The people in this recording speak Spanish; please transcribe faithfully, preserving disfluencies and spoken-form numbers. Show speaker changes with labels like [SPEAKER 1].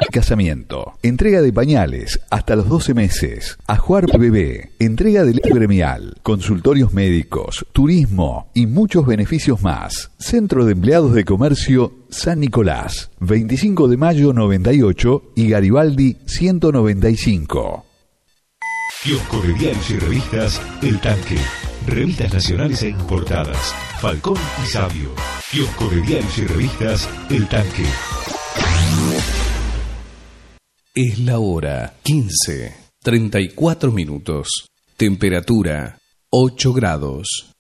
[SPEAKER 1] casamiento, entrega de pañales hasta los doce meses, Ajuar Bebé, entrega de leche gremial, consultorios médicos, turismo y muchos beneficios más. Centro de Empleados de Comercio San Nicolás, veinticinco de mayo noventa y ocho y Garibaldi ciento noventa y cinco.
[SPEAKER 2] Kiosco de diarios y revistas El Tanque. Revistas nacionales e importadas. Falcón y Sabio. Kiosco de diarios y revistas El Tanque.
[SPEAKER 3] Es la hora quince, treinta y cuatro minutos. Temperatura ocho grados.